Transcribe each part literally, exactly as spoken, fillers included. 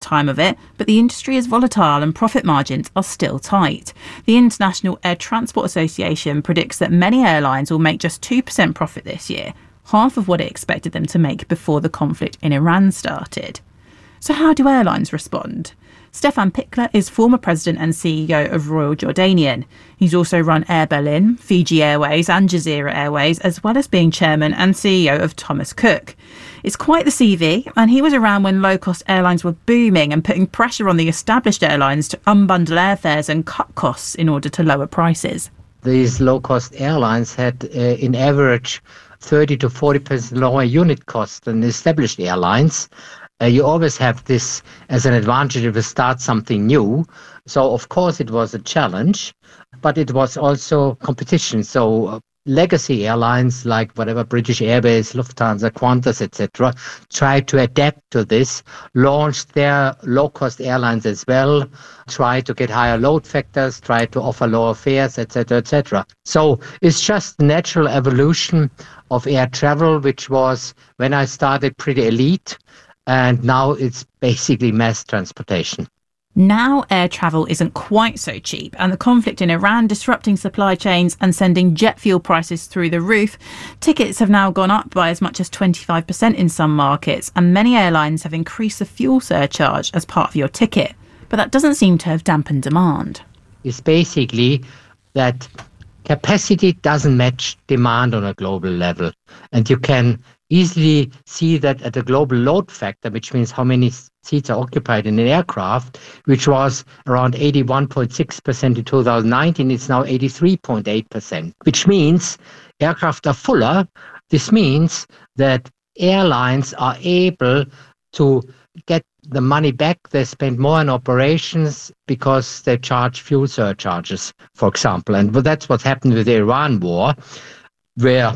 time of it, but the industry is volatile and profit margins are still tight. The International Air Transport Association predicts that many airlines will make just two percent profit this year, half of what it expected them to make before the conflict in Iran started. So how do airlines respond? Stefan Pichler is former president and C E O of Royal Jordanian. He's also run Air Berlin, Fiji Airways and Jazeera Airways, as well as being chairman and C E O of Thomas Cook. It's quite the C V, and he was around when low-cost airlines were booming and putting pressure on the established airlines to unbundle airfares and cut costs in order to lower prices. These low-cost airlines had, uh, in average, thirty to forty percent lower unit costs than established airlines. Uh, you always have this as an advantage if you start something new. So, of course, it was a challenge, but it was also competition. So uh, legacy airlines like whatever British Airways, Lufthansa, Qantas, et cetera, tried to adapt to this, launched their low-cost airlines as well, tried to get higher load factors, tried to offer lower fares, et cetera, et cetera. So it's just natural evolution of air travel, which was, when I started, pretty elite. And now it's basically mass transportation. Now air travel isn't quite so cheap, and the conflict in Iran disrupting supply chains and sending jet fuel prices through the roof. Tickets have now gone up by as much as twenty-five percent in some markets, and many airlines have increased the fuel surcharge as part of your ticket. But that doesn't seem to have dampened demand. It's basically that capacity doesn't match demand on a global level. And you can easily see that at a global load factor, which means how many seats are occupied in an aircraft, which was around eighty-one point six percent in two thousand nineteen, it's now eighty-three point eight percent, which means aircraft are fuller. This means that airlines are able to get the money back they spend more on operations because they charge fuel surcharges, for example. And that's what happened with the Iran war, where,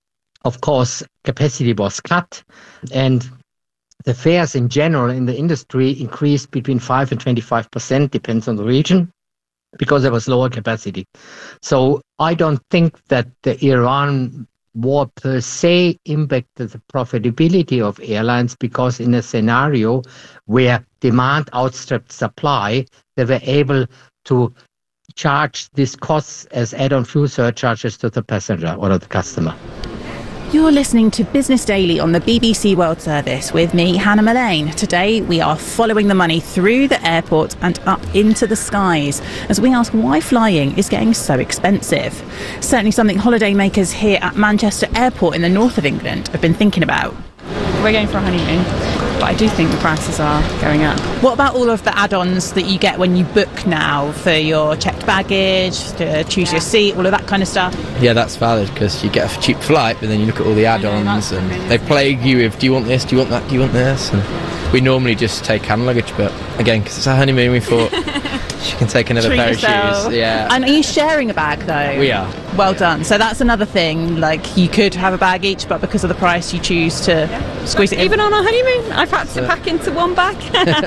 of course, capacity was cut and the fares in general in the industry increased between five and twenty-five percent, depends on the region, because there was lower capacity. So I don't think that the Iran war per se impacted the profitability of airlines, because in a scenario where demand outstripped supply, they were able to charge these costs as add-on fuel surcharges to the passenger or the customer. You're listening to Business Daily on the B B C World Service with me, Hannah Mullane. Today we are following the money through the airport and up into the skies as we ask why flying is getting so expensive. Certainly something holidaymakers here at Manchester Airport in the north of England have been thinking about. We're going for a honeymoon, but I do think the prices are going up. What about all of the add-ons that you get when you book now for your checked baggage, to choose your seat, all of that kind of stuff? Yeah, that's valid, because you get a cheap flight, but then you look at all the add-ons and they plague you with, do you want this, do you want that, do you want this? And we normally just take hand luggage, but again, because it's a honeymoon, we thought she can take another Treat pair yourself. of shoes. Yeah. And are you sharing a bag though? We are. Well yeah. done. So that's another thing, like you could have a bag each, but because of the price you choose to yeah. squeeze it in. Even on our honeymoon, I've had to pack into one bag.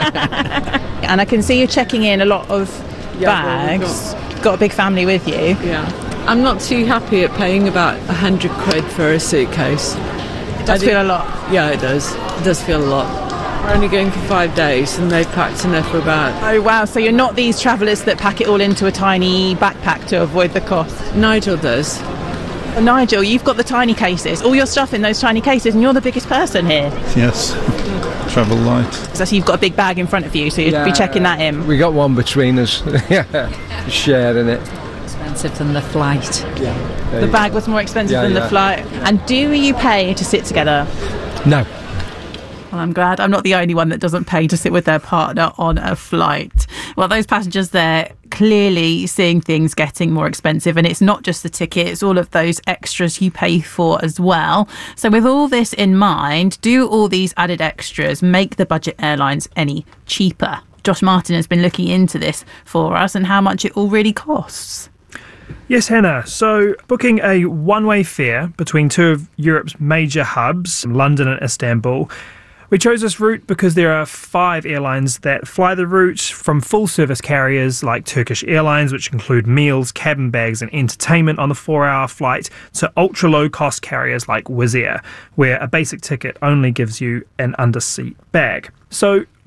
And I can see you're checking in a lot of yeah, bags. Well, got, got a big family with you. Yeah. I'm not too happy at paying about a hundred quid for a suitcase. It does feel a lot. Yeah, it does. It does feel a lot. We're only going for five days and they've packed enough for about... Oh wow, so you're not these travellers that pack it all into a tiny backpack to avoid the cost? Nigel does. Well, Nigel, you've got the tiny cases, all your stuff in those tiny cases, and you're the biggest person here. Yes, travel light. So you've got a big bag in front of you, so you'd yeah, be checking that in. We got one between us, yeah, sharing it. Expensive than the flight. Yeah. The bag was more expensive yeah, than yeah. the flight. And do you pay to sit together? No. Well, I'm glad I'm not the only one that doesn't pay to sit with their partner on a flight. Well, those passengers there clearly seeing things getting more expensive, and it's not just the ticket, it's all of those extras you pay for as well. So with all this in mind, do all these added extras make the budget airlines any cheaper? Josh Martin has been looking into this for us and how much it all really costs. Yes, Hannah. So booking a one-way fare between two of Europe's major hubs, London and Istanbul. We chose this route because there are five airlines that fly the route, from full-service carriers like Turkish Airlines, which include meals, cabin bags and entertainment on the four-hour flight, to ultra-low-cost carriers like Wizz Air, where a basic ticket only gives you an under-seat bag. So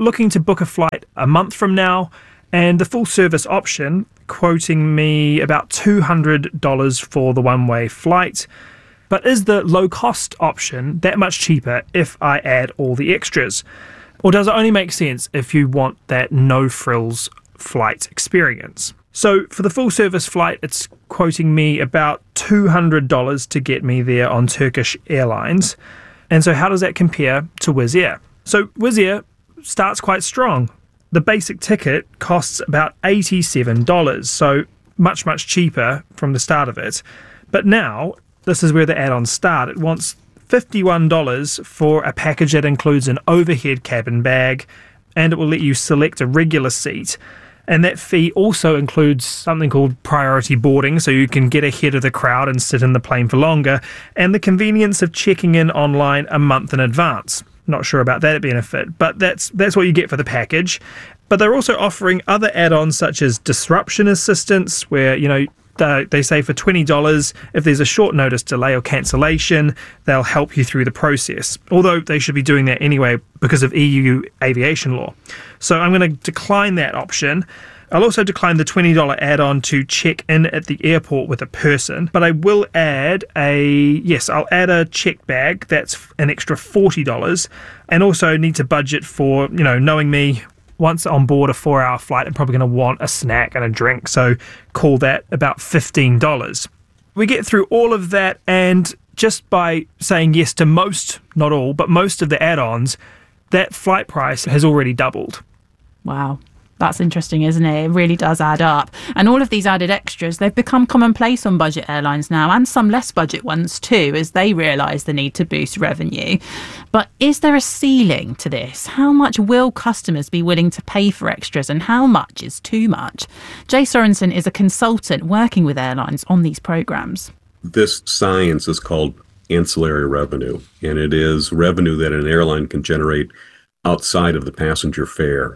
looking to book a flight a month from now, and the full service option quoting me about two hundred dollars for the one-way flight. But is the low-cost option that much cheaper if I add all the extras? Or does it only make sense if you want that no-frills flight experience? So for the full-service flight, it's quoting me about two hundred dollars to get me there on Turkish Airlines. And so how does that compare to Wizz Air? So Wizz Air starts quite strong. The basic ticket costs about eighty-seven dollars, so much, much cheaper from the start of it. But now, this is where the add-ons start. It wants fifty-one dollars for a package that includes an overhead cabin bag, and it will let you select a regular seat. And that fee also includes something called priority boarding, so you can get ahead of the crowd and sit in the plane for longer, and the convenience of checking in online a month in advance. Not sure about that benefit, but that's that's what you get for the package. But they're also offering other add-ons such as disruption assistance, where, you know, they, they say for twenty dollars, if there's a short notice delay or cancellation, they'll help you through the process. Although they should be doing that anyway because of E U aviation law. So I'm going to decline that option. I'll also decline the twenty dollars add-on to check in at the airport with a person, but I will add a, yes, I'll add a check bag. That's an extra forty dollars, and also need to budget for, you know, knowing me, once on board a four-hour flight, I'm probably going to want a snack and a drink, so call that about fifteen dollars. We get through all of that, and just by saying yes to most, not all, but most of the add-ons, that flight price has already doubled. Wow. That's interesting, isn't it? It really does add up. And all of these added extras, they've become commonplace on budget airlines now, and some less budget ones too, as they realise the need to boost revenue. But is there a ceiling to this? How much will customers be willing to pay for extras, and how much is too much? Jay Sorensen is a consultant working with airlines on these programmes. This science is called ancillary revenue, and it is revenue that an airline can generate outside of the passenger fare.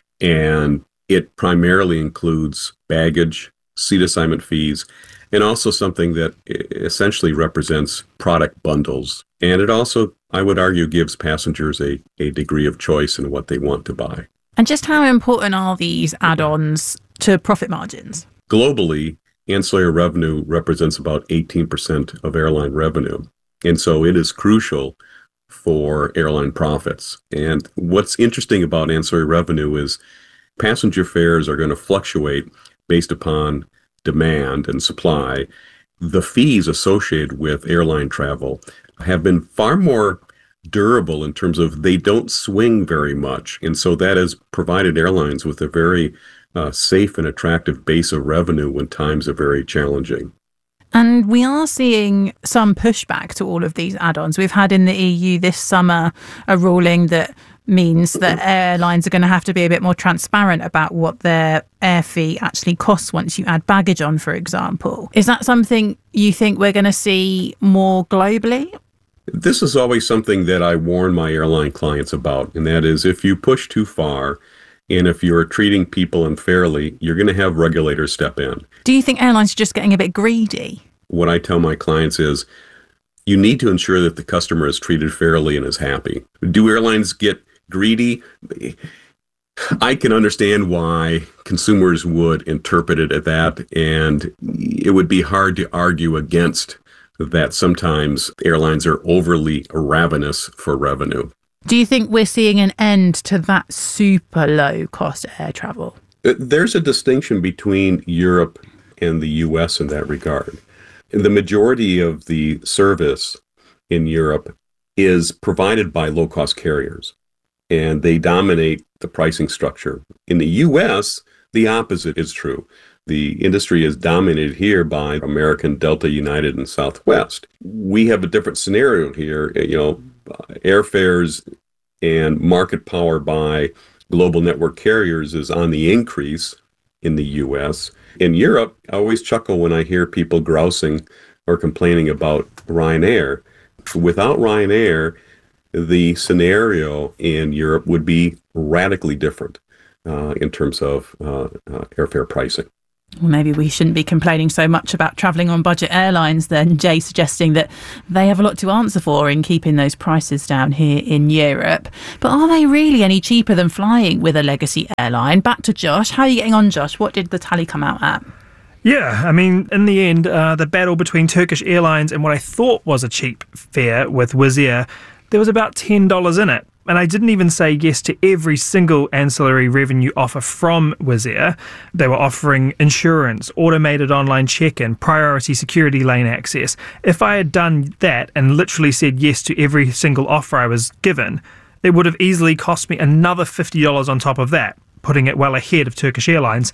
And it primarily includes baggage, seat assignment fees, and also something that essentially represents product bundles. And it also, I would argue, gives passengers a, a degree of choice in what they want to buy. And just how important are these add-ons to profit margins? Globally, ancillary revenue represents about eighteen percent of airline revenue. And so it is crucial for airline profits. And what's interesting about ancillary revenue is passenger fares are going to fluctuate based upon demand and supply. The fees associated with airline travel have been far more durable in terms of they don't swing very much. And so that has provided airlines with a very uh, safe and attractive base of revenue when times are very challenging. And we are seeing some pushback to all of these add-ons. We've had in the E U this summer a ruling that means that airlines are going to have to be a bit more transparent about what their air fee actually costs once you add baggage on, for example. Is that something you think we're going to see more globally? This is always something that I warn my airline clients about, and that is if you push too far, and if you're treating people unfairly, you're going to have regulators step in. Do you think airlines are just getting a bit greedy? What I tell my clients is you need to ensure that the customer is treated fairly and is happy. Do airlines get greedy? I can understand why consumers would interpret it as that, and it would be hard to argue against that sometimes airlines are overly ravenous for revenue. Do you think we're seeing an end to that super low cost air travel? There's a distinction between Europe and the U S in that regard. The majority of the service in Europe is provided by low-cost carriers, and they dominate the pricing structure. In the U S, the opposite is true. The industry is dominated here by American, Delta, United, and Southwest. We have a different scenario here. You know, airfares and market power by global network carriers is on the increase in the U S. In Europe, I always chuckle when I hear people grousing or complaining about Ryanair. Without Ryanair, the scenario in Europe would be radically different uh, in terms of uh, uh, airfare pricing. Well, maybe we shouldn't be complaining so much about travelling on budget airlines then, Jay suggesting that they have a lot to answer for in keeping those prices down here in Europe. But are they really any cheaper than flying with a legacy airline? Back to Josh. How are you getting on, Josh? What did the tally come out at? Yeah, I mean, in the end, uh, the battle between Turkish Airlines and what I thought was a cheap fare with Wizz Air, there was about ten dollars in it. And I didn't even say yes to every single ancillary revenue offer from Wizz Air. They were offering insurance, automated online check-in, priority security lane access. If I had done that and literally said yes to every single offer I was given, it would have easily cost me another fifty dollars on top of that, putting it well ahead of Turkish Airlines.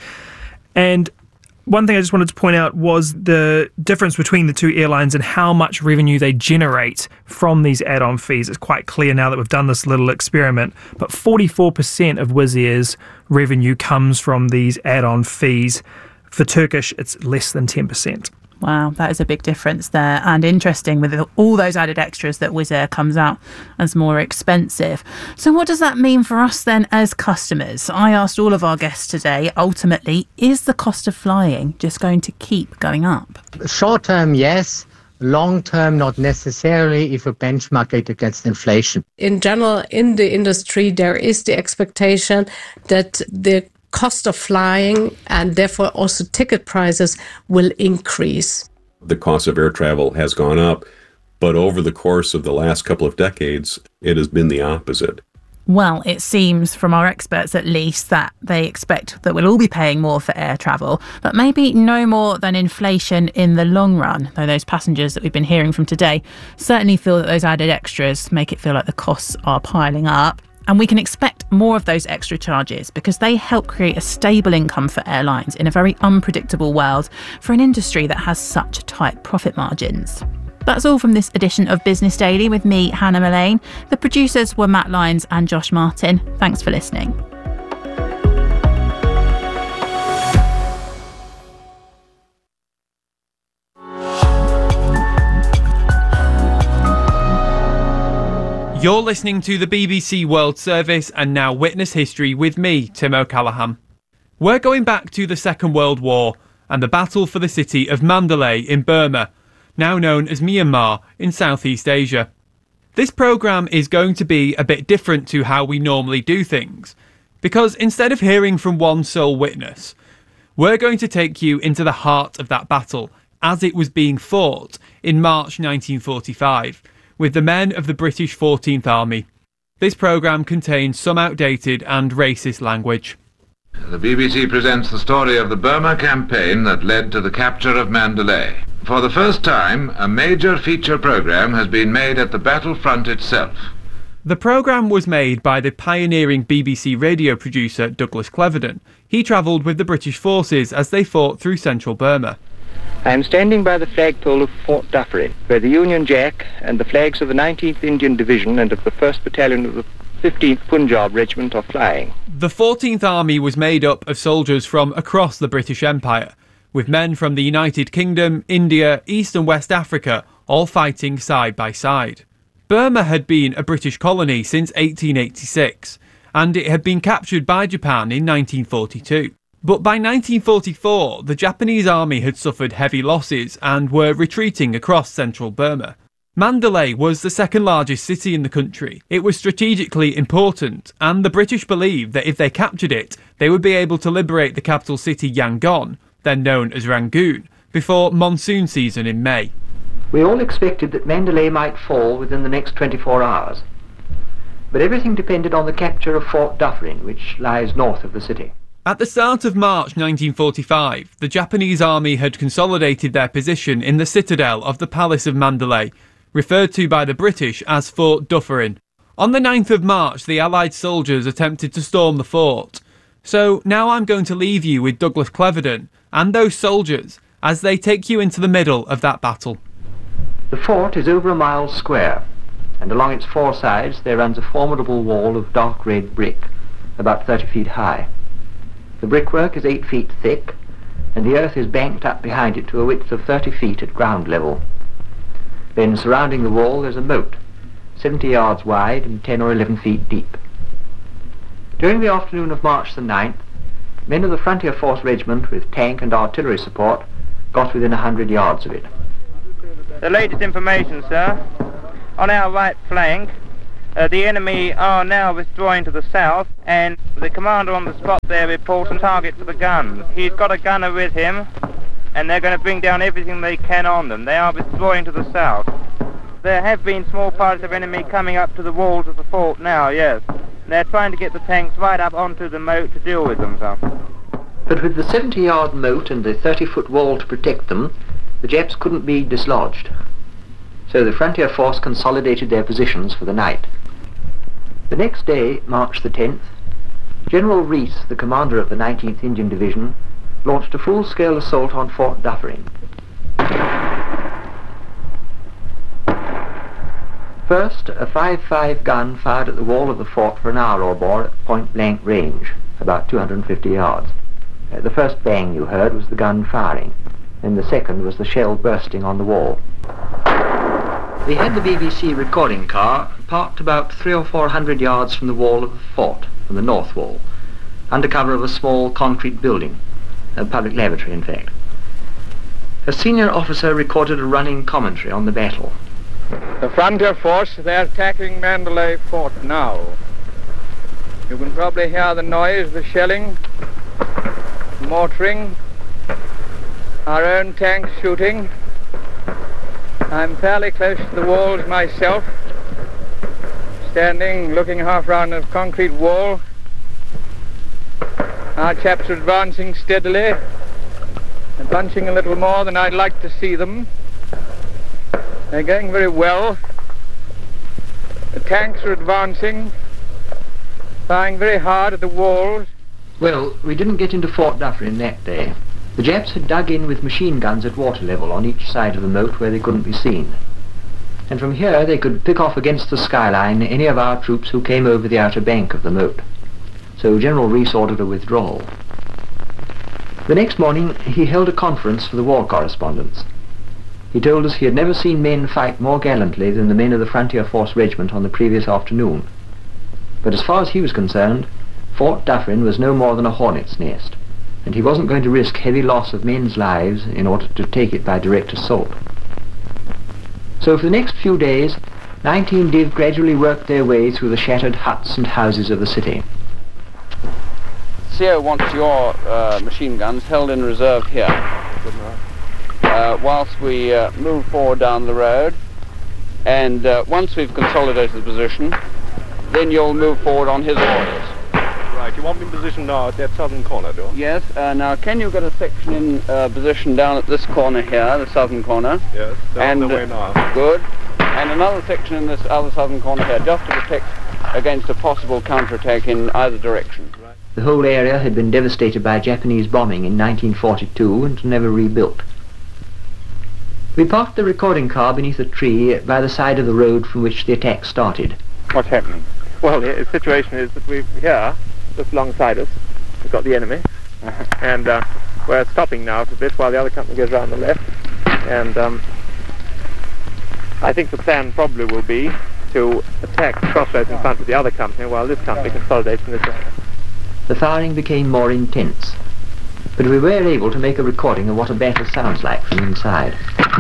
And one thing I just wanted to point out was the difference between the two airlines and how much revenue they generate from these add-on fees. It's quite clear now that we've done this little experiment, but forty-four percent of Wizz Air's revenue comes from these add-on fees. For Turkish, it's less than ten percent. Wow, that is a big difference there, and interesting with all those added extras that Wizz Air comes out as more expensive. So what does that mean for us then as customers? I asked all of our guests today, ultimately, is the cost of flying just going to keep going up? Short term, yes. Long term, not necessarily if you benchmark it against inflation. In general, in the industry, there is the expectation that the cost of flying and therefore also ticket prices will increase. The cost of air travel has gone up, but over the course of the last couple of decades, it has been the opposite. Well, it seems from our experts at least that they expect that we'll all be paying more for air travel, but maybe no more than inflation in the long run, though those passengers that we've been hearing from today certainly feel that those added extras make it feel like the costs are piling up. And we can expect more of those extra charges because they help create a stable income for airlines in a very unpredictable world for an industry that has such tight profit margins. That's all from this edition of Business Daily with me, Hannah Mullane. The producers were Matt Lyons and Josh Martin. Thanks for listening. You're listening to the B B C World Service and now Witness History with me, Tim O'Callaghan. We're going back to the Second World War and the battle for the city of Mandalay in Burma, now known as Myanmar in Southeast Asia. This programme is going to be a bit different to how we normally do things, because instead of hearing from one sole witness, we're going to take you into the heart of that battle as it was being fought in March nineteen forty-five. With the men of the British fourteenth Army. This programme contains some outdated and racist language. The B B C presents the story of the Burma campaign that led to the capture of Mandalay. For the first time, a major feature programme has been made at the battlefront itself. The programme was made by the pioneering B B C radio producer Douglas Clevedon. He travelled with the British forces as they fought through central Burma. I am standing by the flagpole of Fort Dufferin, where the Union Jack and the flags of the nineteenth Indian Division and of the first Battalion of the fifteenth Punjab Regiment are flying. The fourteenth Army was made up of soldiers from across the British Empire, with men from the United Kingdom, India, East and West Africa, all fighting side by side. Burma had been a British colony since eighteen eighty-six, and it had been captured by Japan in nineteen forty-two. But by nineteen forty-four, the Japanese army had suffered heavy losses and were retreating across central Burma. Mandalay was the second largest city in the country. It was strategically important, and the British believed that if they captured it, they would be able to liberate the capital city Yangon, then known as Rangoon, before monsoon season in May. We all expected that Mandalay might fall within the next twenty-four hours. But everything depended on the capture of Fort Dufferin, which lies north of the city. At the start of March nineteen forty-five, the Japanese army had consolidated their position in the citadel of the Palace of Mandalay, referred to by the British as Fort Dufferin. On the ninth of March, the Allied soldiers attempted to storm the fort. So now I'm going to leave you with Douglas Clevedon and those soldiers as they take you into the middle of that battle. The fort is over a mile square, and along its four sides there runs a formidable wall of dark red brick, about thirty feet high. The brickwork is eight feet thick, and the earth is banked up behind it to a width of thirty feet at ground level. Then surrounding the wall there's a moat, seventy yards wide and ten or eleven feet deep. During the afternoon of March the ninth, men of the Frontier Force Regiment with tank and artillery support got within a hundred yards of it. The latest information, sir. On our right flank, uh, the enemy are now withdrawing to the south, and the commander on the spot there reports a target for the guns. He's got a gunner with him, and they're going to bring down everything they can on them. They are withdrawing to the south. There have been small parties of enemy coming up to the walls of the fort now, yes. They're trying to get the tanks right up onto the moat to deal with them, sir. But with the seventy-yard moat and the thirty-foot wall to protect them, the Japs couldn't be dislodged. So the Frontier Force consolidated their positions for the night. The next day, March the tenth, General Rees, the commander of the nineteenth Indian Division, launched a full-scale assault on Fort Dufferin. First, a five five gun fired at the wall of the fort for an hour or more at point-blank range, about two hundred fifty yards. Uh, the first bang you heard was the gun firing, and the second was the shell bursting on the wall. They had the B B C recording car parked about three or four hundred yards from the wall of the fort, from the north wall, under cover of a small concrete building, a public lavatory in fact. A senior officer recorded a running commentary on the battle. The Frontier Force, they're attacking Mandalay Fort now. You can probably hear the noise, the shelling, mortaring, our own tanks shooting. I'm fairly close to the walls myself, standing, looking half round a concrete wall. Our chaps are advancing steadily, and bunching a little more than I'd like to see them. They're going very well. The tanks are advancing, firing very hard at the walls. Well, we didn't get into Fort Dufferin that day. The Japs had dug in with machine guns at water level on each side of the moat where they couldn't be seen. And from here they could pick off against the skyline any of our troops who came over the outer bank of the moat. So General Rees ordered a withdrawal. The next morning he held a conference for the war correspondents. He told us he had never seen men fight more gallantly than the men of the Frontier Force Regiment on the previous afternoon. But as far as he was concerned, Fort Dufferin was no more than a hornet's nest, and he wasn't going to risk heavy loss of men's lives in order to take it by direct assault. So for the next few days, nineteen Div gradually worked their way through the shattered huts and houses of the city. C O wants your uh, machine guns held in reserve here. Uh, whilst we uh, move forward down the road, and uh, once we've consolidated the position, then you'll move forward on his orders. Right, you want me in position now at that southern corner, do you? Yes, uh, now can you get a section in uh, position down at this corner here, the southern corner? Yes, down and, the way now. Good. And another section in this other southern corner here, just to protect against a possible counterattack in either direction. Right. The whole area had been devastated by Japanese bombing in nineteen forty-two and never rebuilt. We parked the recording car beneath a tree by the side of the road from which the attack started. What's happening? Well, the situation is that we're here, just alongside us, we've got the enemy, uh-huh. and uh, we're stopping now for a bit while the other company goes round the left, and um, I think the plan probably will be to attack the crossroads in front of the other company while this company consolidates in this area. The firing became more intense, but we were able to make a recording of what a battle sounds like from inside.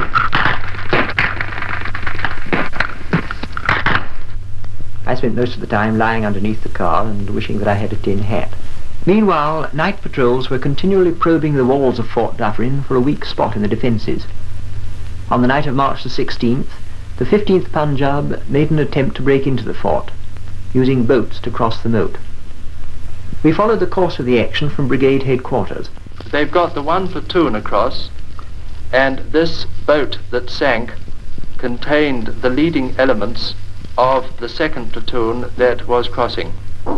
I spent most of the time lying underneath the car and wishing that I had a tin hat. Meanwhile, night patrols were continually probing the walls of Fort Dufferin for a weak spot in the defences. On the night of March the sixteenth, the fifteenth Punjab made an attempt to break into the fort, using boats to cross the moat. We followed the course of the action from brigade headquarters. They've got the one platoon across, and this boat that sank contained the leading elements of the second platoon that was crossing.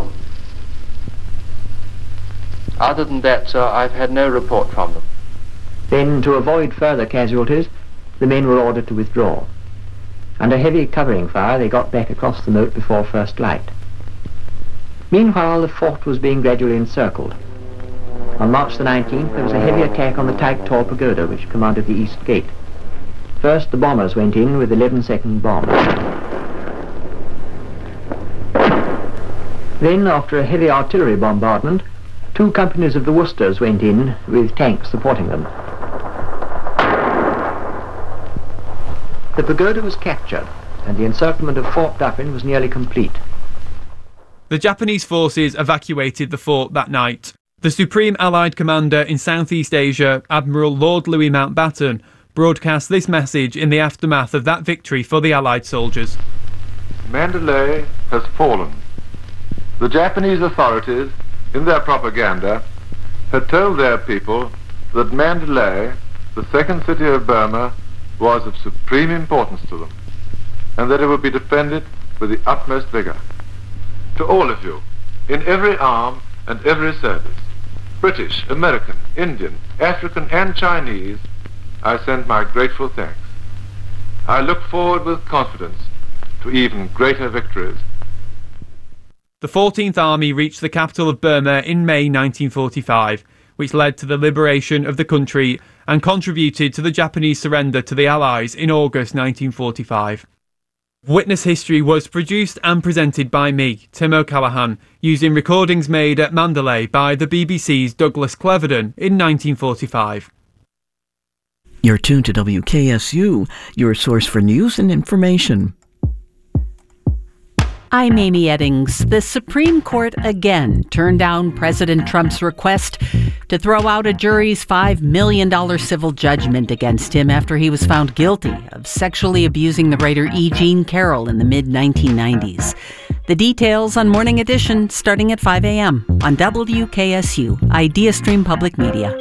Other than that, sir, I've had no report from them. Then, to avoid further casualties, the men were ordered to withdraw. Under heavy covering fire, they got back across the moat before first light. Meanwhile, the fort was being gradually encircled. On March the nineteenth, there was a heavy attack on the Taik Tor Pagoda, which commanded the east gate. First, the bombers went in with eleven-second bombs. Then, after a heavy artillery bombardment, Two companies of the Worcesters went in with tanks supporting them. The pagoda was captured, and the encirclement of Fort Dauphin was nearly complete. The Japanese forces evacuated the fort that night. The Supreme Allied Commander in Southeast Asia, Admiral Lord Louis Mountbatten, broadcast this message in the aftermath of that victory for the Allied soldiers. Mandalay has fallen. The Japanese authorities, in their propaganda, had told their people that Mandalay, the second city of Burma, was of supreme importance to them, and that it would be defended with the utmost vigor. To all of you, in every arm and every service, British, American, Indian, African, and Chinese, I send my grateful thanks. I look forward with confidence to even greater victories. The fourteenth Army reached the capital of Burma in May nineteen forty-five, which led to the liberation of the country and contributed to the Japanese surrender to the Allies in August nineteen forty-five. Witness History was produced and presented by me, Tim O'Callaghan, using recordings made at Mandalay by the B B C's Douglas Cleverden in nineteen forty-five. You're tuned to W K S U, your source for news and information. I'm Amy Eddings. The Supreme Court again turned down President Trump's request to throw out a jury's five million dollars civil judgment against him after he was found guilty of sexually abusing the writer E. Jean Carroll in the mid nineteen nineties. The details on Morning Edition starting at five a.m. on W K S U, IdeaStream Public Media.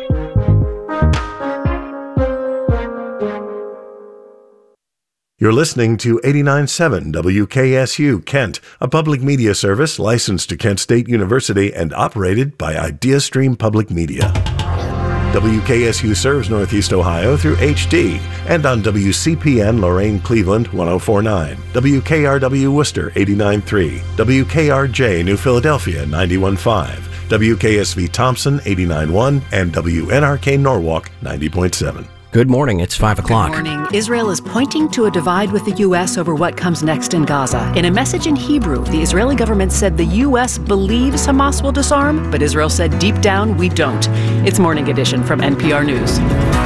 You're listening to eighty-nine point seven W K S U Kent, a public media service licensed to Kent State University and operated by IdeaStream Public Media. W K S U serves Northeast Ohio through H D and on W C P N Lorain Cleveland one oh four point nine, W K R W Worcester eighty-nine point three, W K R J New Philadelphia ninety-one point five, W K S V Thompson eighty-nine point one, and W N R K Norwalk ninety point seven. Good morning, it's five o'clock. Good morning. Israel is pointing to a divide with the U S over what comes next in Gaza. In a message in Hebrew, the Israeli government said the U S believes Hamas will disarm, but Israel said deep down, we don't. It's Morning Edition from N P R News.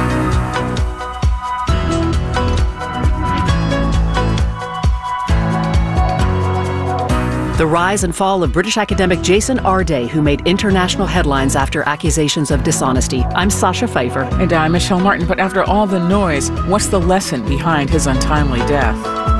The rise and fall of British academic Jason Arday, who made international headlines after accusations of dishonesty. I'm Sasha Pfeiffer. And I'm Michelle Martin. But after all the noise, what's the lesson behind his untimely death?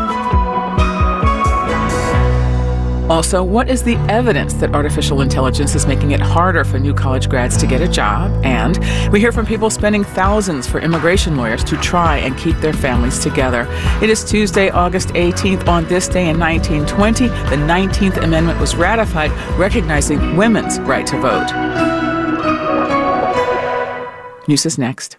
Also, what is the evidence that artificial intelligence is making it harder for new college grads to get a job? And we hear from people spending thousands for immigration lawyers to try and keep their families together. It is Tuesday, August eighteenth. On this day in nineteen twenty, the nineteenth Amendment was ratified, recognizing women's right to vote. News is next.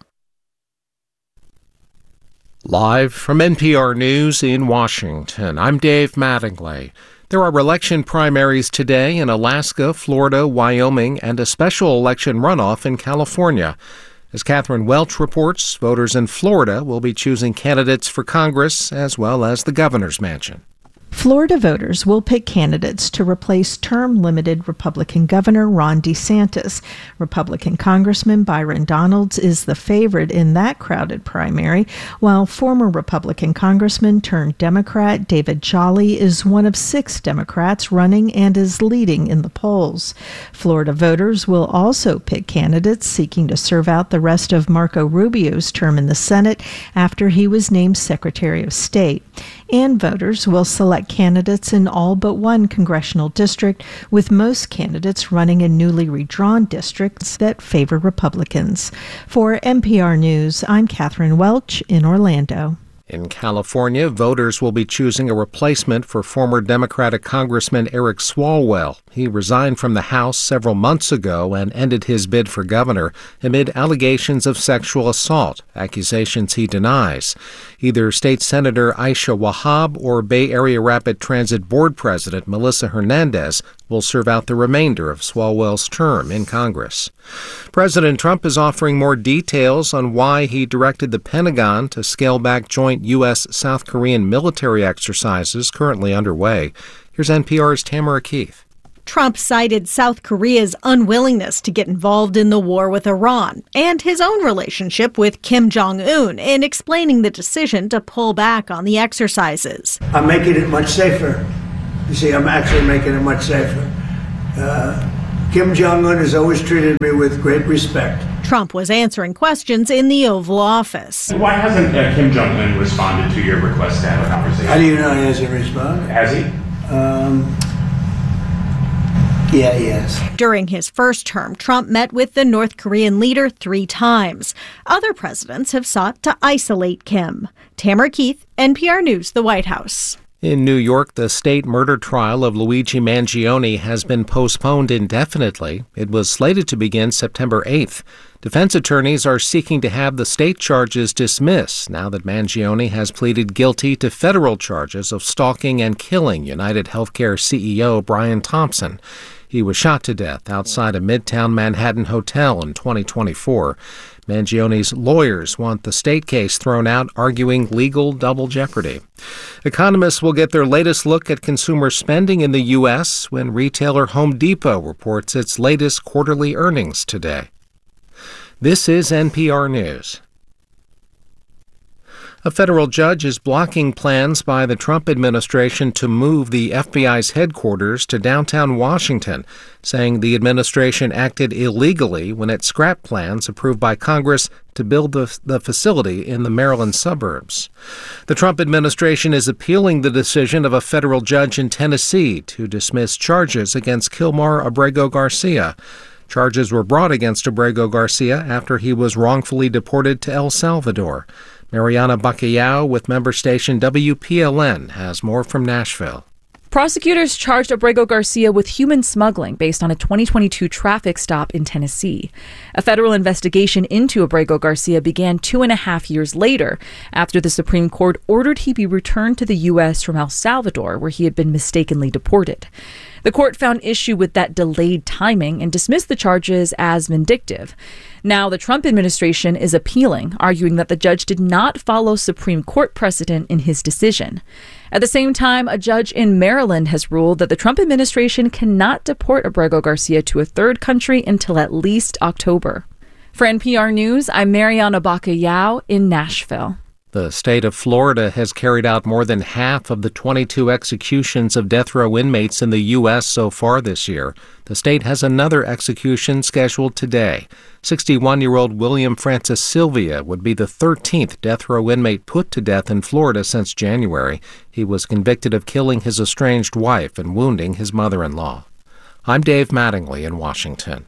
Live from N P R News in Washington, I'm Dave Mattingly. There are election primaries today in Alaska, Florida, Wyoming, and a special election runoff in California. As Catherine Welch reports, voters in Florida will be choosing candidates for Congress as well as the governor's mansion. Florida voters will pick candidates to replace term-limited Republican Governor Ron DeSantis. Republican Congressman Byron Donalds is the favorite in that crowded primary, while former Republican Congressman turned Democrat David Jolly is one of six Democrats running and is leading in the polls. Florida voters will also pick candidates seeking to serve out the rest of Marco Rubio's term in the Senate after he was named Secretary of State. And voters will select candidates in all but one congressional district, with most candidates running in newly redrawn districts that favor Republicans. For N P R News, I'm Catherine Welch in Orlando. In California, voters will be choosing a replacement for former Democratic Congressman Eric Swalwell. He resigned from the House several months ago and ended his bid for governor amid allegations of sexual assault, accusations he denies. Either State Senator Aisha Wahab or Bay Area Rapid Transit Board President Melissa Hernandez will serve out the remainder of Swalwell's term in Congress. President Trump is offering more details on why he directed the Pentagon to scale back joint U S South Korean military exercises currently underway. Here's N P R's Tamara Keith. Trump cited South Korea's unwillingness to get involved in the war with Iran and his own relationship with Kim Jong-un in explaining the decision to pull back on the exercises. I'm making it much safer. You see, I'm actually making it much safer. Uh, Kim Jong-un has always treated me with great respect. Trump was answering questions in the Oval Office. Why hasn't uh, Kim Jong-un responded to your request to have a conversation? How do you know he hasn't responded? Has he? Um, yeah, he has. During his first term, Trump met with the North Korean leader three times. Other presidents have sought to isolate Kim. Tamara Keith, N P R News, the White House. In New York, the state murder trial of Luigi Mangione has been postponed indefinitely. It was slated to begin September eighth. Defense attorneys are seeking to have the state charges dismissed now that Mangione has pleaded guilty to federal charges of stalking and killing United Healthcare C E O Brian Thompson. He was shot to death outside a Midtown Manhattan hotel in twenty twenty-four. Mangione's lawyers want the state case thrown out, arguing legal double jeopardy. Economists will get their latest look at consumer spending in the U S when retailer Home Depot reports its latest quarterly earnings today. This is N P R News. A federal judge is blocking plans by the Trump administration to move the F B I's headquarters to downtown Washington, saying the administration acted illegally when it scrapped plans approved by Congress to build the, the facility in the Maryland suburbs. The Trump administration is appealing the decision of a federal judge in Tennessee to dismiss charges against Kilmar Abrego Garcia. Charges were brought against Abrego Garcia after he was wrongfully deported to El Salvador. Mariana Bacallao with member station W P L N has more from Nashville. Prosecutors charged Abrego Garcia with human smuggling based on a twenty twenty-two traffic stop in Tennessee. A federal investigation into Abrego Garcia began two and a half years later after the Supreme Court ordered he be returned to the U S from El Salvador, where he had been mistakenly deported. The court found issue with that delayed timing and dismissed the charges as vindictive. Now, the Trump administration is appealing, arguing that the judge did not follow Supreme Court precedent in his decision. At the same time, a judge in Maryland has ruled that the Trump administration cannot deport Abrego Garcia to a third country until at least October. For N P R News, I'm Mariana Bacallao in Nashville. The state of Florida has carried out more than half of the twenty-two executions of death row inmates in the U S so far this year. The state has another execution scheduled today. sixty-one-year-old William Francis Sylvia would be the thirteenth death row inmate put to death in Florida since January. He was convicted of killing his estranged wife and wounding his mother-in-law. I'm Dave Mattingly in Washington.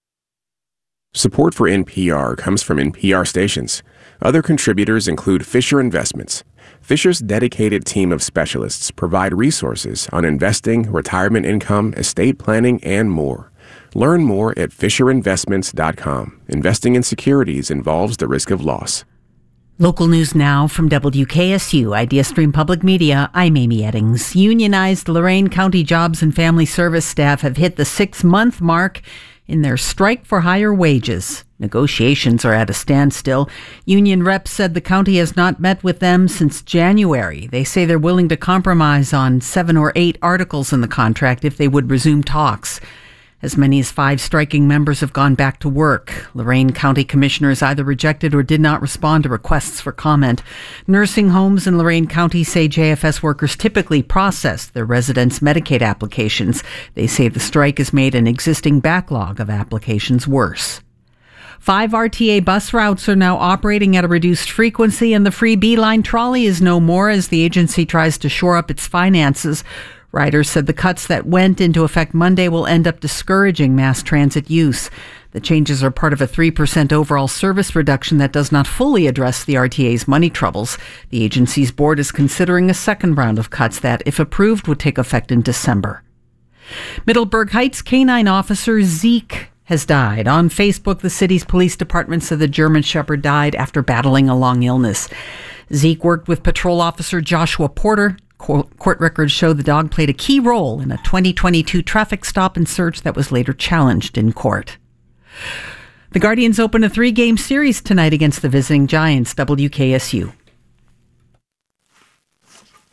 Support for N P R comes from N P R stations. Other contributors include Fisher Investments. Fisher's dedicated team of specialists provide resources on investing, retirement income, estate planning, and more. Learn more at fisher investments dot com. Investing in securities involves the risk of loss. Local news now from W K S U, Idea Stream Public Media. I'm Amy Eddings. Unionized Lorain County Jobs and Family Service staff have hit the six-month mark in their strike for higher wages. Negotiations are at a standstill. Union reps said the county has not met with them since January. They say they're willing to compromise on seven or eight articles in the contract if they would resume talks. As many as five striking members have gone back to work. Lorain County commissioners either rejected or did not respond to requests for comment. Nursing homes in Lorain County say J F S workers typically process their residents' Medicaid applications. They say the strike has made an existing backlog of applications worse. Five R T A bus routes are now operating at a reduced frequency, and the free Beeline trolley is no more as the agency tries to shore up its finances. Riders said the cuts that went into effect Monday will end up discouraging mass transit use. The changes are part of a three percent overall service reduction that does not fully address the R T A's money troubles. The agency's board is considering a second round of cuts that, if approved, would take effect in December. Middleburg Heights canine officer Zeke has died. On Facebook, the city's police department said the German Shepherd died after battling a long illness. Zeke worked with patrol officer Joshua Porter. Court records show the dog played a key role in a twenty twenty-two traffic stop and search that was later challenged in court. The Guardians open a three-game series tonight against the visiting Giants. W K S U.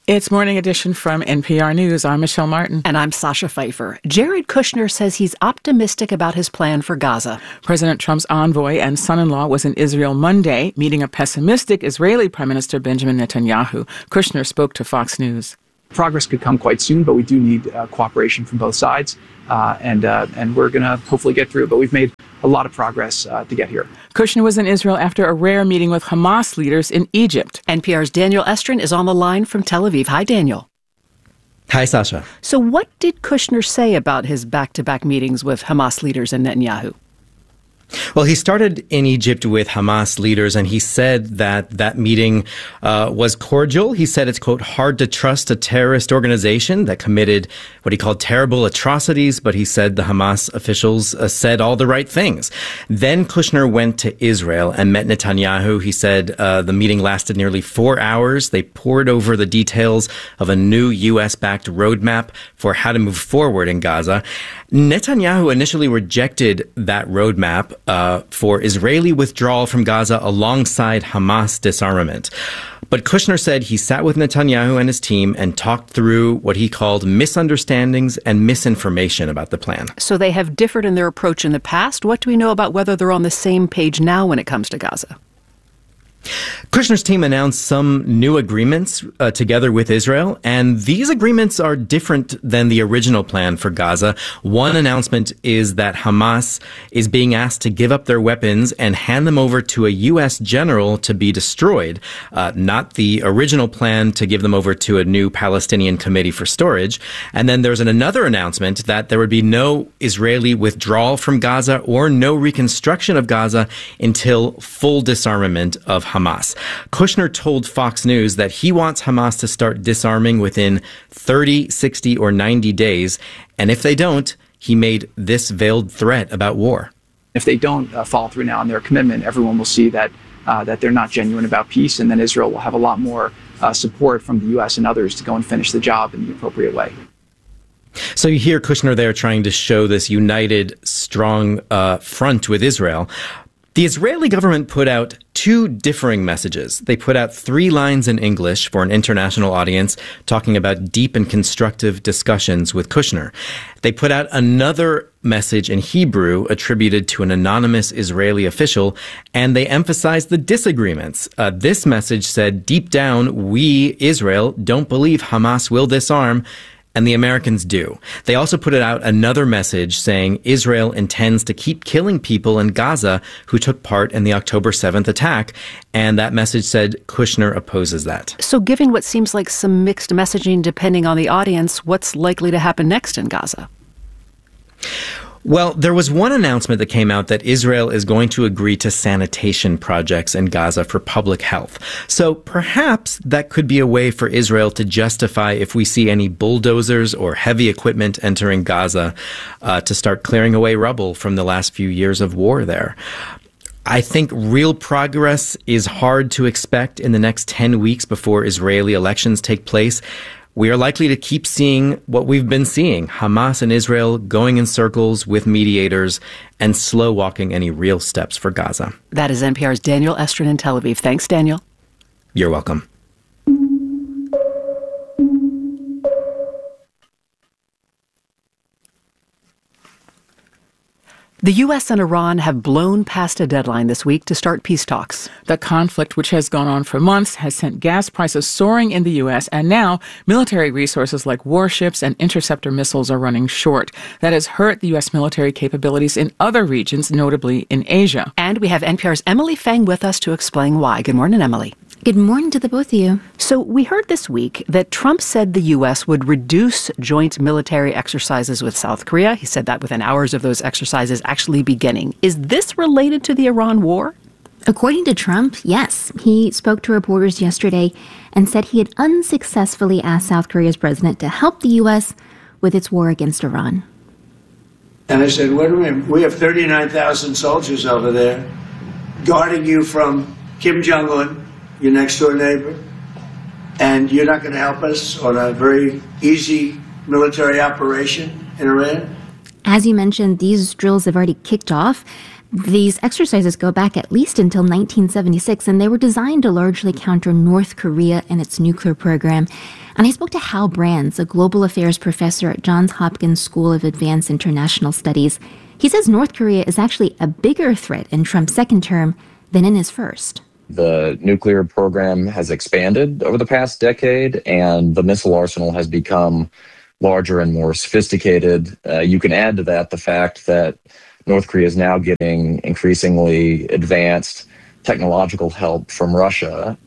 It's Morning Edition from N P R News. I'm Michelle Martin. And I'm Sasha Pfeiffer. Jared Kushner says he's optimistic about his plan for Gaza. President Trump's envoy and son-in-law was in Israel Monday, meeting a pessimistic Israeli Prime Minister Benjamin Netanyahu. Kushner spoke to Fox News. Progress could come quite soon, but we do need uh, cooperation from both sides, uh, and uh, and we're going to hopefully get through it. But we've made a lot of progress uh, to get here. Kushner was in Israel after a rare meeting with Hamas leaders in Egypt. N P R's Daniel Estrin is on the line from Tel Aviv. Hi, Daniel. Hi, Sasha. So what did Kushner say about his back-to-back meetings with Hamas leaders and Netanyahu? Well, he started in Egypt with Hamas leaders, and he said that that meeting uh, was cordial. He said it's, quote, hard to trust a terrorist organization that committed what he called terrible atrocities, but he said the Hamas officials uh, said all the right things. Then Kushner went to Israel and met Netanyahu. He said uh, the meeting lasted nearly four hours. They pored over the details of a new U S-backed roadmap for how to move forward in Gaza. Netanyahu initially rejected that roadmap uh, for Israeli withdrawal from Gaza alongside Hamas disarmament. But Kushner said he sat with Netanyahu and his team and talked through what he called misunderstandings and misinformation about the plan. So they have differed in their approach in the past. What do we know about whether they're on the same page now when it comes to Gaza? Kushner's team announced some new agreements uh, together with Israel, and these agreements are different than the original plan for Gaza. One announcement is that Hamas is being asked to give up their weapons and hand them over to a U S general to be destroyed, uh, not the original plan to give them over to a new Palestinian committee for storage. And then there's an, another announcement that there would be no Israeli withdrawal from Gaza or no reconstruction of Gaza until full disarmament of Hamas. Hamas. Kushner told Fox News that he wants Hamas to start disarming within thirty, sixty, or ninety days. And if they don't, he made this veiled threat about war. If they don't uh, follow through now on their commitment, everyone will see that uh, that they're not genuine about peace, and then Israel will have a lot more uh, support from the U S and others to go and finish the job in the appropriate way. So you hear Kushner there trying to show this united, strong uh, front with Israel. The Israeli government put out two differing messages. They put out three lines in English for an international audience talking about deep and constructive discussions with Kushner. They put out another message in Hebrew attributed to an anonymous Israeli official, and they emphasized the disagreements. Uh, this message said, deep down, we, Israel, don't believe Hamas will disarm, and the Americans do. They also put it out another message saying Israel intends to keep killing people in Gaza who took part in the October seventh attack, and that message said Kushner opposes that. So giving what seems like some mixed messaging depending on the audience, what's likely to happen next in Gaza? Well, there was one announcement that came out that Israel is going to agree to sanitation projects in Gaza for public health. So perhaps that could be a way for Israel to justify if we see any bulldozers or heavy equipment entering Gaza uh, to start clearing away rubble from the last few years of war there. I think real progress is hard to expect in the next ten weeks before Israeli elections take place. We are likely to keep seeing what we've been seeing, Hamas and Israel going in circles with mediators and slow walking any real steps for Gaza. That is N P R's Daniel Estrin in Tel Aviv. Thanks, Daniel. You're welcome. The U S and Iran have blown past a deadline this week to start peace talks. The conflict, which has gone on for months, has sent gas prices soaring in the U S, and now military resources like warships and interceptor missiles are running short. That has hurt the U S military capabilities in other regions, notably in Asia. And we have N P R's Emily Feng with us to explain why. Good morning, Emily. Good morning to the both of you. So we heard this week that Trump said the U S would reduce joint military exercises with South Korea. He said that within hours of those exercises actually beginning. Is this related to the Iran war? According to Trump, yes. He spoke to reporters yesterday and said he had unsuccessfully asked South Korea's president to help the U S with its war against Iran. And I said, wait a minute, we have thirty-nine thousand soldiers over there guarding you from Kim Jong-un, your next door neighbor, and you're not going to help us on a very easy military operation in Iran? As you mentioned, these drills have already kicked off. These exercises go back at least until nineteen seventy-six, and they were designed to largely counter North Korea and its nuclear program. And I spoke to Hal Brands, a global affairs professor at Johns Hopkins School of Advanced International Studies. He says North Korea is actually a bigger threat in Trump's second term than in his first. The nuclear program has expanded over the past decade, and the missile arsenal has become larger and more sophisticated. Uh, you can add to that the fact that North Korea is now getting increasingly advanced technological help from Russia.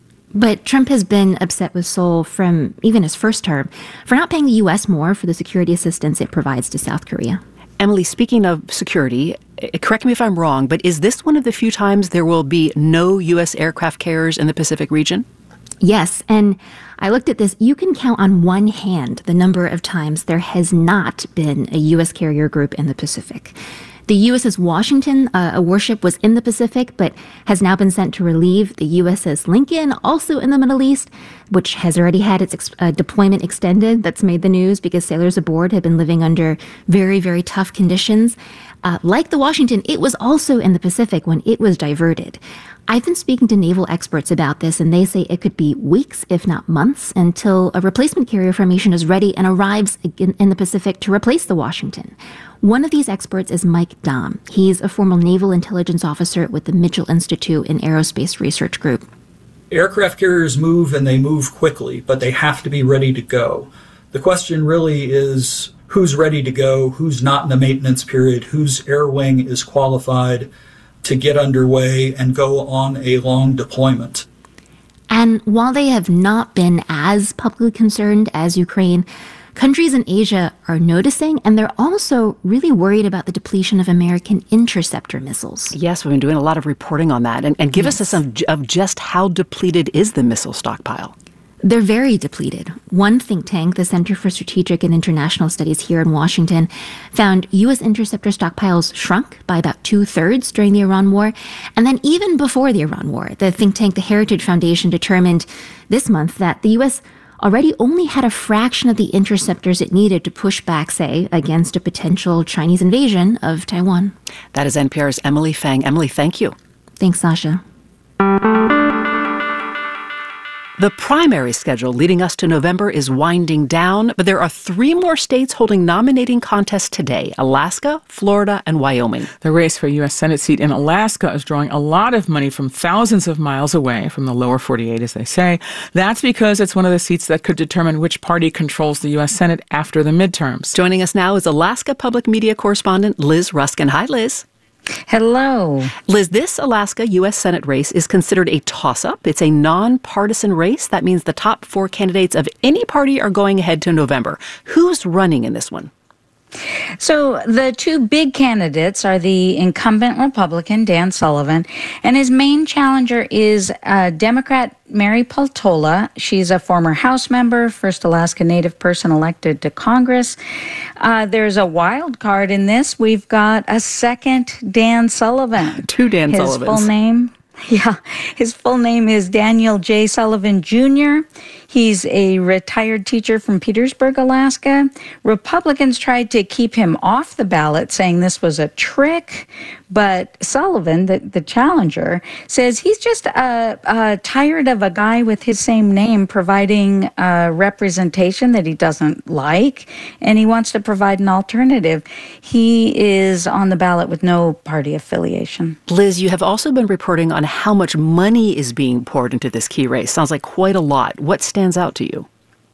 But Trump has been upset with Seoul from even his first term for not paying the U S more for the security assistance it provides to South Korea. Emily, speaking of security, correct me if I'm wrong, but is this one of the few times there will be no U S aircraft carriers in the Pacific region? Yes, and I looked at this. You can count on one hand the number of times there has not been a U S carrier group in the Pacific. The U S S Washington, uh, a warship, was in the Pacific, but has now been sent to relieve the U S S Lincoln, also in the Middle East, which has already had its ex- uh, deployment extended. That's made the news because sailors aboard have been living under very, very tough conditions. Uh, like the Washington, it was also in the Pacific when it was diverted. I've been speaking to naval experts about this, and they say it could be weeks, if not months, until a replacement carrier formation is ready and arrives in, in the Pacific to replace the Washington. One of these experts is Mike Dahm. He's a former naval intelligence officer with the Mitchell Institute and Aerospace Research Group. Aircraft carriers move, and they move quickly, but they have to be ready to go. The question really is who's ready to go, who's not in the maintenance period, whose air wing is qualified to get underway and go on a long deployment. And while they have not been as publicly concerned as Ukraine, countries in Asia are noticing, and they're also really worried about the depletion of American interceptor missiles. Yes, we've been doing a lot of reporting on that. And, and give yes. us a sense of, of just how depleted is the missile stockpile. They're very depleted. One think tank, the Center for Strategic and International Studies here in Washington, found U S interceptor stockpiles shrunk by about two-thirds during the Iran war. And then even before the Iran war, the think tank, the Heritage Foundation, determined this month that the U S already only had a fraction of the interceptors it needed to push back, say, against a potential Chinese invasion of Taiwan. That is N P R's Emily Fang. Emily, thank you. Thanks, Sasha. The primary schedule leading us to November is winding down, but there are three more states holding nominating contests today: Alaska, Florida, and Wyoming. The race for a U S Senate seat in Alaska is drawing a lot of money from thousands of miles away from the lower forty-eight, as they say. That's because it's one of the seats that could determine which party controls the U S Senate after the midterms. Joining us now is Alaska public media correspondent Liz Ruskin. Hi, Liz. Hello. Liz, this Alaska U S Senate race is considered a toss-up. It's a nonpartisan race. That means the top four candidates of any party are going ahead to November. Who's running in this one? So the two big candidates are the incumbent Republican, Dan Sullivan, and his main challenger is uh, Democrat Mary Peltola. She's a former House member, first Alaska Native person elected to Congress. Uh, there's a wild card in this. We've got a second Dan Sullivan. Two Dan his Sullivans. His full name? Yeah, his full name is Daniel J. Sullivan, Junior He's a retired teacher from Petersburg, Alaska. Republicans tried to keep him off the ballot, saying this was a trick. But Sullivan, the, the challenger, says he's just uh, uh, tired of a guy with his same name providing uh, representation that he doesn't like, and he wants to provide an alternative. He is on the ballot with no party affiliation. Liz, you have also been reporting on how much money is being poured into this key race. Sounds like quite a lot. What stands out to you?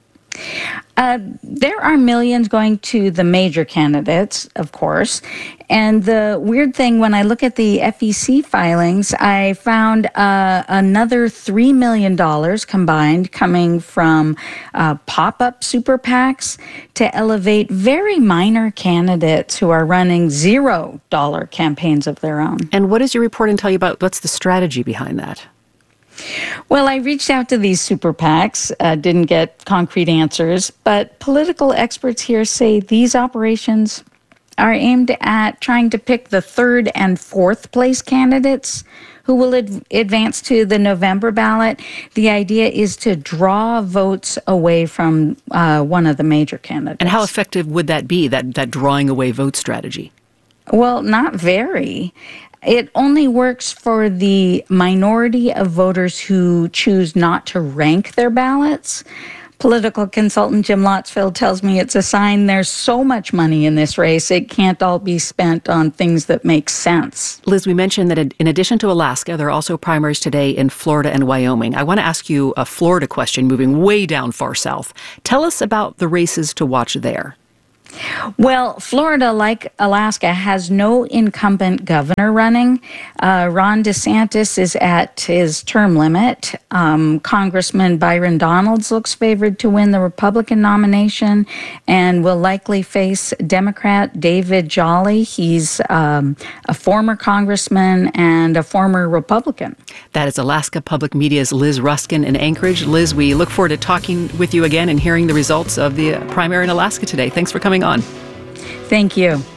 Uh, there are millions going to the major candidates, of course. And the weird thing, when I look at the F E C filings, I found uh, another three million dollars combined coming from uh, pop-up super PACs to elevate very minor candidates who are running zero-dollar campaigns of their own. And what does your reporting tell you about what's the strategy behind that? Well, I reached out to these super PACs, uh, didn't get concrete answers, but political experts here say these operations are aimed at trying to pick the third and fourth place candidates who will ad- advance to the November ballot. The idea is to draw votes away from uh, one of the major candidates. And how effective would that be, that, that drawing away vote strategy? Well, not very. It only works for the minority of voters who choose not to rank their ballots. Political consultant Jim Lotsfield tells me it's a sign there's so much money in this race, it can't all be spent on things that make sense. Liz, we mentioned that in addition to Alaska, there are also primaries today in Florida and Wyoming. I want to ask you a Florida question, moving way down far south. Tell us about the races to watch there. Well, Florida, like Alaska, has no incumbent governor running. Uh, Ron DeSantis is at his term limit. Um, Congressman Byron Donalds looks favored to win the Republican nomination and will likely face Democrat David Jolly. He's um, a former congressman and a former Republican. That is Alaska Public Media's Liz Ruskin in Anchorage. Liz, we look forward to talking with you again and hearing the results of the primary in Alaska today. Thanks for coming on. Thank you.